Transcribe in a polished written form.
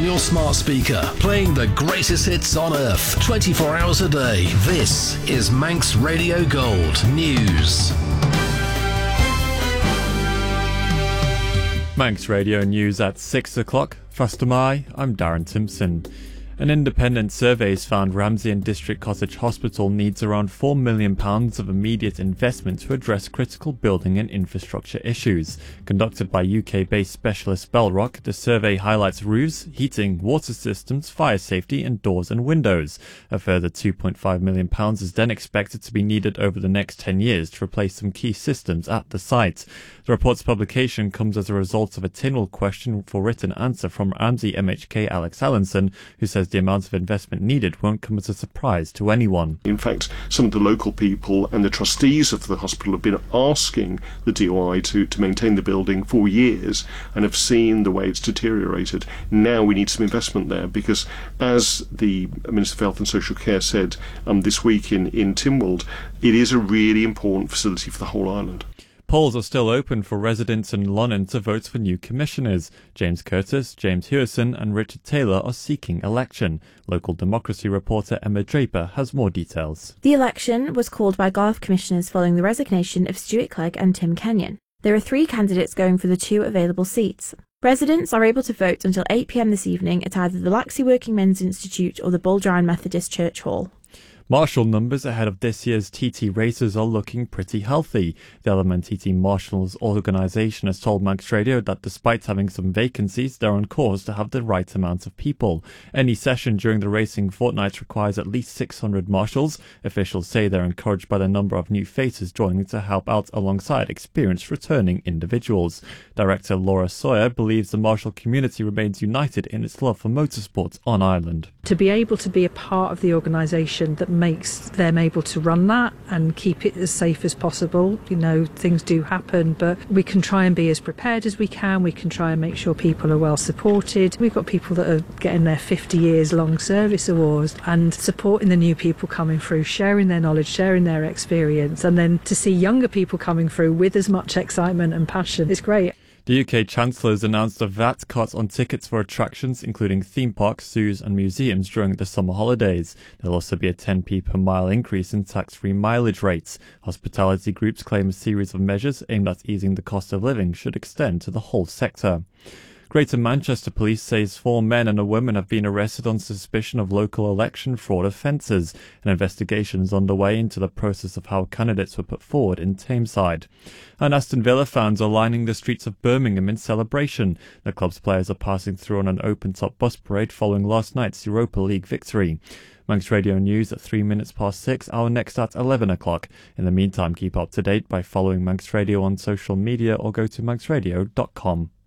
your smart speaker, playing the greatest hits on earth, 24 hours a day. This is Manx Radio Gold News. Manx Radio News at 6 o'clock. First am I'm Darren Timpson. An independent survey has found Ramsey and District Cottage Hospital needs around £4 million of immediate investment to address critical building and infrastructure issues. Conducted by UK-based specialist Bellrock, the survey highlights roofs, heating, water systems, fire safety and doors and windows. A further £2.5 million is then expected to be needed over the next 10 years to replace some key systems at the site. The report's publication comes as a result of a Tynwald question for written answer from Ramsey MHK Alex Allenson, who says the amount of investment needed won't come as a surprise to anyone. In fact, some of the local people and the trustees of the hospital have been asking the DOI to maintain the building for years and have seen the way it's deteriorated. Now we need some investment there because, as the Minister for Health and Social Care said this week in Tynwald, it is a really important facility for the whole island. Polls are still open for residents in Lonnon to vote for new commissioners. James Curtis, James Hewson and Richard Taylor are seeking election. Local democracy reporter Emma Draper has more details. The election was called by Garth commissioners following the resignation of Stuart Clegg and Tim Kenyon. There are 3 candidates going for the 2 available seats. Residents are able to vote until 8 p.m. this evening at either the Laxey Working Men's Institute or the Buldrine Methodist Church Hall. Marshall numbers ahead of this year's TT races are looking pretty healthy. The Element TT Marshals organisation has told Manx Radio that despite having some vacancies, they're on course to have the right amount of people. Any session during the racing fortnight requires at least 600 marshals. Officials say they're encouraged by the number of new faces joining to help out alongside experienced returning individuals. Director Laura Sawyer believes the marshal community remains united in its love for motorsports on Ireland. To be able to be a part of the organisation that makes them able to run that and keep it as safe as possible. You know, things do happen, but we can try and be as prepared as we can. We can try and make sure people are well supported. We've got people that are getting their 50 years long service awards and supporting the new people coming through, sharing their knowledge, sharing their experience, and then to see younger people coming through with as much excitement and passion. It's great. The UK Chancellor has announced a VAT cut on tickets for attractions, including theme parks, zoos and museums during the summer holidays. There'll also be a 10p per mile increase in tax-free mileage rates. Hospitality groups claim a series of measures aimed at easing the cost of living should extend to the whole sector. Greater Manchester Police says 4 men and a woman have been arrested on suspicion of local election fraud offences. An investigation is underway into the process of how candidates were put forward in Tameside. And Aston Villa fans are lining the streets of Birmingham in celebration. The club's players are passing through on an open-top bus parade following last night's Europa League victory. Manx Radio News at 3 minutes past 6, our next at 11 o'clock. In the meantime, keep up to date by following Manx Radio on social media or go to manxradio.com.